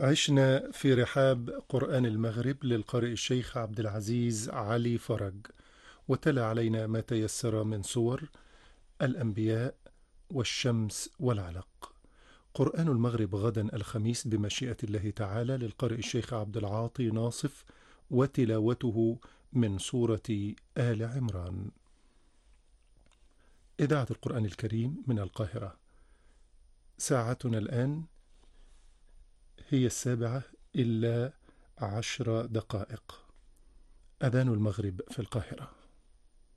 عشنا في رحاب قرآن المغرب للقارئ الشيخ عبد العزيز علي فرج، وتلا علينا ما تيسر من سور الأنبياء والشمس والعلق. قرآن المغرب غدا الخميس بمشيئة الله تعالى للقارئ الشيخ عبد العاطي ناصف، وتلاوته من سورة آل عمران. إذاعة القرآن الكريم من القاهرة. ساعتنا الآن هي 7:10. أذان المغرب في القاهرة.